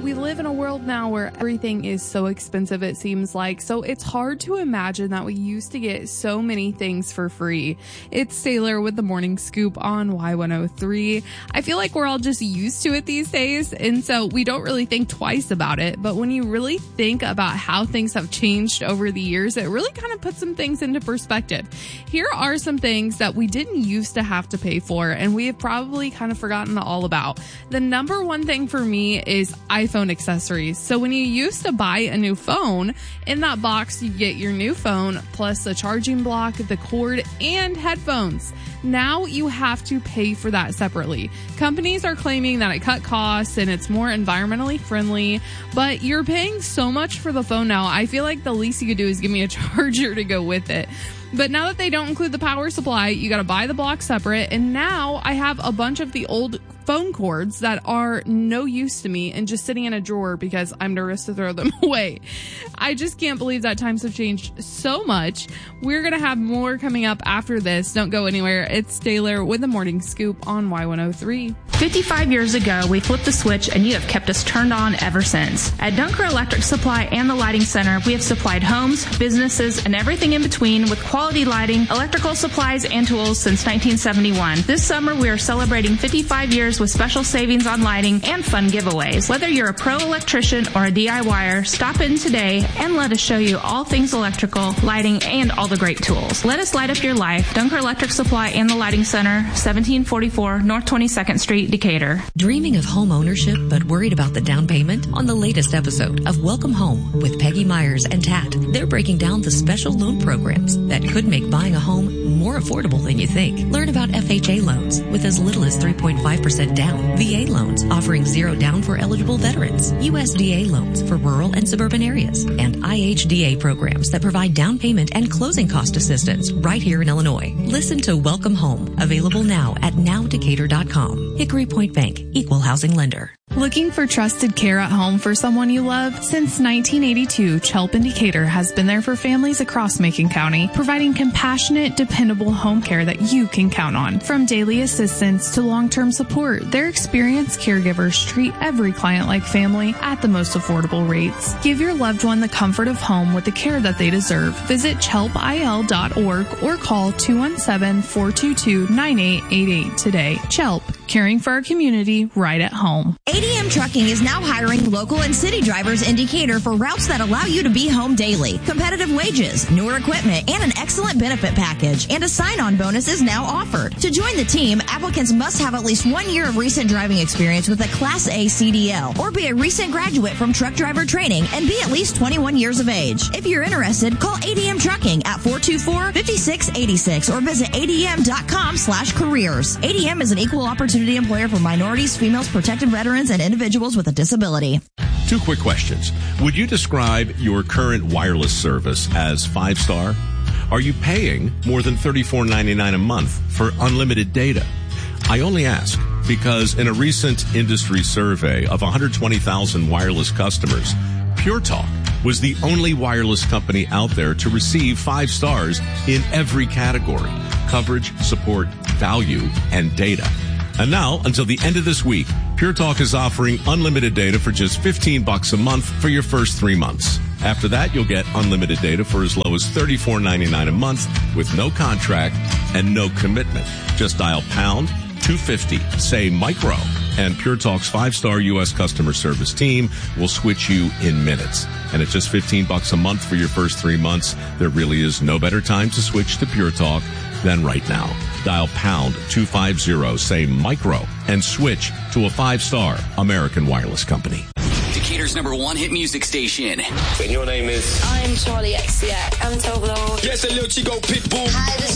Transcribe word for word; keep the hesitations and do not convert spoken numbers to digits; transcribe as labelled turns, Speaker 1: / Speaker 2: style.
Speaker 1: we live in a world now where everything is so expensive, it seems like. So it's hard to imagine that we used to get so many things for free. It's Taylor with the Morning Scoop on Y one oh three. I feel like we're all just used to it these days, and so we don't really think twice about it. But when you really think about how things have changed over the years, it really kind of puts some things into perspective. Here are some things that we didn't used to have to pay for, and we have probably kind of forgotten all about. The number one thing for me is iPhone accessories. So when you used to buy a new phone, in that box you get your new phone plus the charging block, the cord, and headphones. Now you have to pay for that separately. Companies are claiming that it cut costs and it's more environmentally friendly, but you're paying so much for the phone now. I feel like the least you could do is give me a charger to go with it. But now that they don't include the power supply, you got to buy the block separate. And now I have a bunch of the old phone cords that are no use to me and just sitting in a drawer because I'm nervous to throw them away. I just can't believe that times have changed so much. We're going to have more coming up after this. Don't go anywhere. It's Taylor with the Morning Scoop on Y one oh three.
Speaker 2: fifty-five years ago, we flipped the switch and you have kept us turned on ever since. At Dunker Electric Supply and the Lighting Center, we have supplied homes, businesses, and everything in between with quality lighting, electrical supplies, and tools since nineteen seventy-one. This summer, we are celebrating fifty-five years with special savings on lighting and fun giveaways. Whether you're a pro electrician or a D I Y er, stop in today and let us show you all things electrical, lighting, and all the great tools. Let us light up your life. Dunker Electric Supply and the Lighting Center, seventeen forty-four North twenty-second Street, Decatur.
Speaker 3: Dreaming of home ownership but worried about the down payment? On the latest episode of Welcome Home with Peggy Myers and Tat, they're breaking down the special loan programs that could make buying a home more affordable than you think. Learn about F H A loans with as little as three point five percent down, V A loans offering zero down for eligible veterans, U S D A loans for rural and suburban areas, and I H D A programs that provide down payment and closing cost assistance right here in Illinois. Listen to Welcome Home, available now at now decatur dot com. Hickory Point Bank, equal housing lender.
Speaker 1: Looking for trusted care at home for someone you love? Since nineteen eighty-two, Chelp in Decatur has been there for families across Macon County, providing compassionate, dependable home care that you can count on. From daily assistance to long-term support, their experienced caregivers treat every client like family at the most affordable rates. Give your loved one the comfort of home with the care that they deserve. Visit chelp I L dot org or call two one seven, four two two, nine eight eight eight today. Chelp, caring for our community right at home.
Speaker 4: A D M Trucking is now hiring local and city drivers in Decatur for routes that allow you to be home daily. Competitive wages, newer equipment, and an excellent benefit package. And a sign-on bonus is now offered. To join the team, applicants must have at least one year of recent driving experience with a Class A C D L or be a recent graduate from truck driver training and be at least twenty-one years of age. If you're interested, call A D M Trucking at four two four, five six eight six or visit A D M dot com slash careers. A D M is an equal opportunity employer for minorities, females, protected veterans, and individuals with a disability.
Speaker 5: Two quick questions. Would you describe your current wireless service as five-star? Are you paying more than thirty-four ninety-nine a month for unlimited data? I only ask because in a recent industry survey of one hundred twenty thousand wireless customers, Pure Talk was the only wireless company out there to receive five stars in every category: coverage, support, value, and data. And now, until the end of this week, Pure Talk is offering unlimited data for just fifteen bucks a month for your first three months. After that, you'll get unlimited data for as low as thirty-four ninety-nine a month with no contract and no commitment. Just dial pound two fifty, say micro, and Pure Talk's five-star U S customer service team will switch you in minutes. And at just fifteen bucks a month for your first three months, there really is no better time to switch to Pure Talk than right now. Dial pound two fifty, say micro, and switch to a five-star American wireless company.
Speaker 6: Decatur's number one hit music station.
Speaker 7: And your name is?
Speaker 8: I'm Charlie X C X. I'm Toblo.
Speaker 7: Yes, a little Chico Pitbull.
Speaker 8: Hi, this